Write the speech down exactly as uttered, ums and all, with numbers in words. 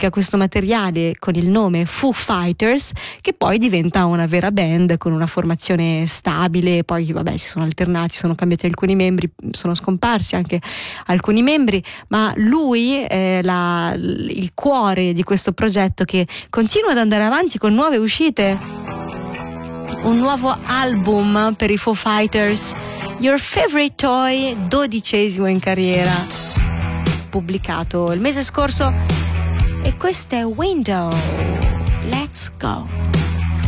pubblica questo materiale con il nome Foo Fighters, che poi diventa una vera band con una formazione stabile. Poi vabbè, si sono alternati, sono cambiati alcuni membri, sono scomparsi anche alcuni membri, ma lui è la, il cuore di questo progetto che continua ad andare avanti con nuove uscite. Un nuovo album per i Foo Fighters, Your Favorite Toy, dodicesimo in carriera, pubblicato il mese scorso, e questo è Window. Let's go.